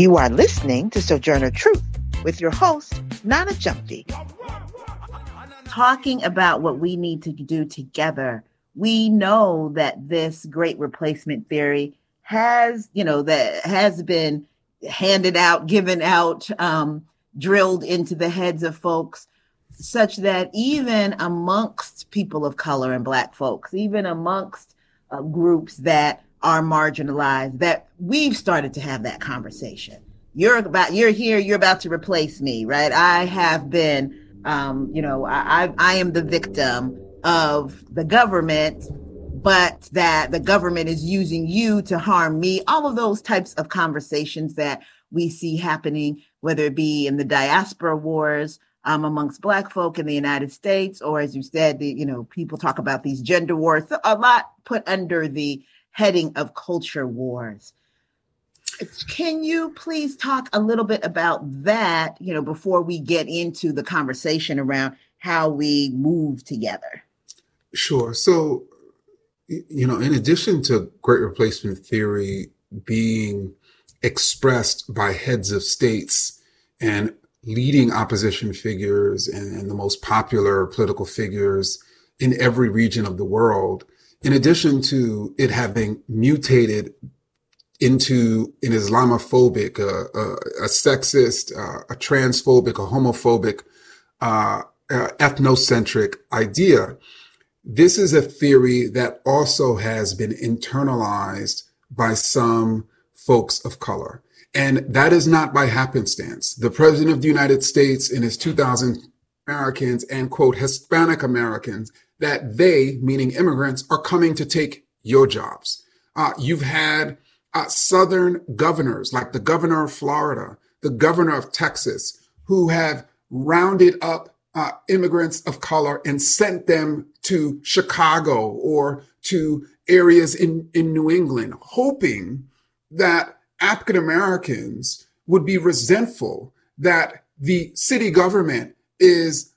You are listening to Sojourner Truth with your host, Nana Jumpy. Talking about what we need to do together, we know that this great replacement theory has been handed out, given out, drilled into the heads of folks, such that even amongst people of color and Black folks, even amongst groups that are marginalized, that we've started to have that conversation. You're here, you're about to replace me, right? I have been, I am the victim of the government, but that the government is using you to harm me. All of those types of conversations that we see happening, whether it be in the diaspora wars amongst Black folk in the United States, or as you said, people talk about these gender wars, a lot put under the heading of culture wars. Can you please talk a little bit about that, before we get into the conversation around how we move together? Sure. So, in addition to great replacement theory being expressed by heads of states and leading opposition figures and the most popular political figures in every region of the world, in addition to it having mutated into an Islamophobic, a sexist, a transphobic, a homophobic, ethnocentric idea, this is a theory that also has been internalized by some folks of color. And that is not by happenstance. The President of the United States and his 2,000 Americans and, quote, Hispanic Americans, that they, meaning immigrants, are coming to take your jobs. You've had Southern governors, like the governor of Florida, the governor of Texas, who have rounded up immigrants of color and sent them to Chicago or to areas in New England, hoping that African Americans would be resentful that the city government is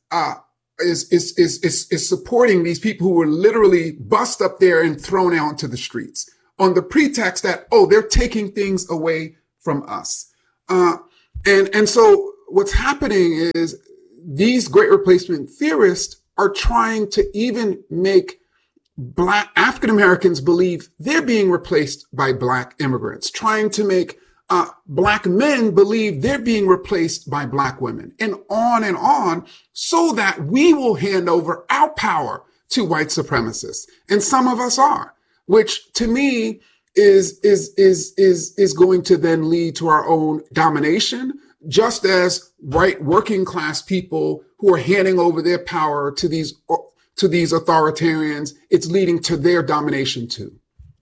supporting these people who were literally bussed up there and thrown out into the streets on the pretext that, they're taking things away from us. And so what's happening is these great replacement theorists are trying to even make Black African Americans believe they're being replaced by Black immigrants, trying to make Black men believe they're being replaced by Black women, and on, so that we will hand over our power to white supremacists. And some of us are, which to me is going to then lead to our own domination, just as white working class people who are handing over their power to these authoritarians, it's leading to their domination too.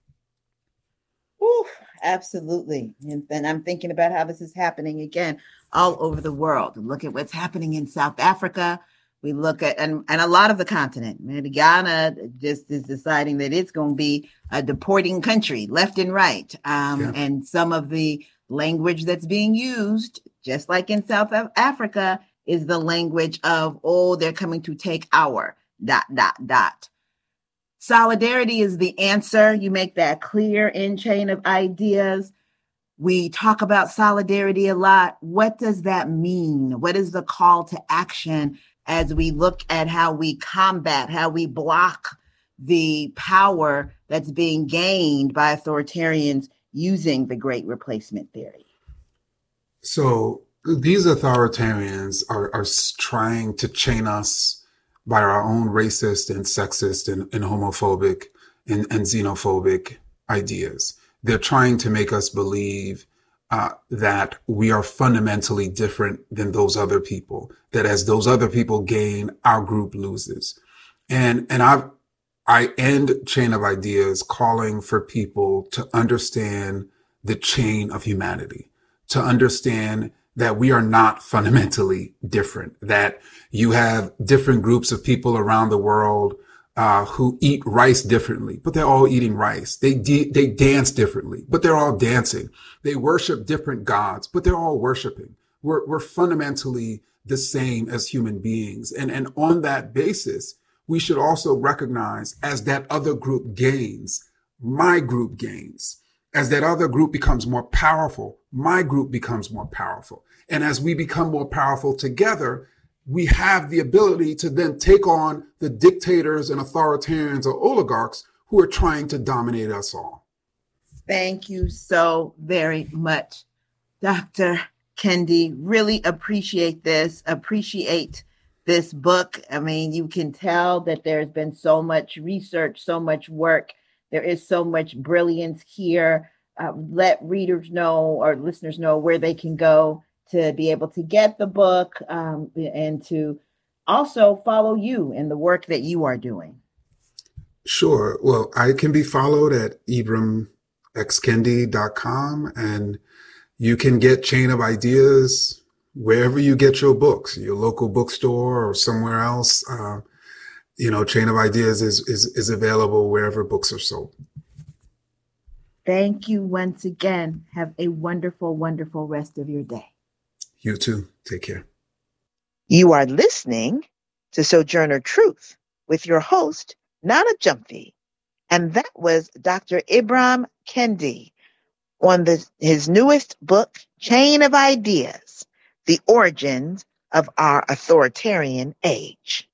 Ooh, absolutely. And I'm thinking about how this is happening again all over the world. Look at what's happening in South Africa. We look at, and a lot of the continent. Ghana just is deciding that it's going to be a deporting country left and right. And some of the language that's being used, just like in South Africa, is the language of, they're coming to take our ... Solidarity is the answer. You make that clear in Chain of Ideas. We talk about solidarity a lot. What does that mean? What is the call to action as we look at how we combat, how we block the power that's being gained by authoritarians using the Great Replacement theory? So these authoritarians are trying to chain us by our own racist and sexist and homophobic and xenophobic ideas. They're trying to make us believe that we are fundamentally different than those other people, that as those other people gain, our group loses. And I end Chain of Ideas calling for people to understand the chain of humanity, to understand that we are not fundamentally different, that you have different groups of people around the world who eat rice differently, but they're all eating rice. They dance differently, but they're all dancing. They worship different gods, but they're all worshiping. We're fundamentally the same as human beings. And on that basis, we should also recognize as that other group gains, my group gains. As that other group becomes more powerful, my group becomes more powerful. And as we become more powerful together, we have the ability to then take on the dictators and authoritarians or oligarchs who are trying to dominate us all. Thank you so very much, Dr. Kendi. Really appreciate this. Appreciate this book. I mean, you can tell that there's been so much research, so much work. There is so much brilliance here. Let readers know or listeners know where they can go to be able to get the book and to also follow you in the work that you are doing. Sure. Well, I can be followed at ibramxkendi.com, and you can get Chain of Ideas wherever you get your books, your local bookstore or somewhere else. Chain of Ideas is available wherever books are sold. Thank you once again. Have a wonderful, wonderful rest of your day. You too. Take care. You are listening to Sojourner Truth with your host, Nana Gyamfi. And that was Dr. Ibram Kendi on his newest book, Chain of Ideas, The Origins of Our Authoritarian Age.